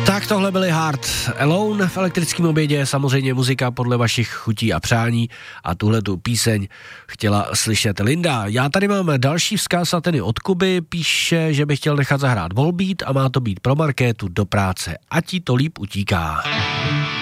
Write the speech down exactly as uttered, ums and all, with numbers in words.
Tak tohle byly Hard Alone v elektrickém obědě, samozřejmě muzika podle vašich chutí a přání a tuhle tu píseň chtěla slyšet Linda. Já tady mám další vzkaz a ten je od Kuby, píše, že by chtěl nechat zahrát Volbeat a má to být pro Markétu do práce. A ti to líp utíká.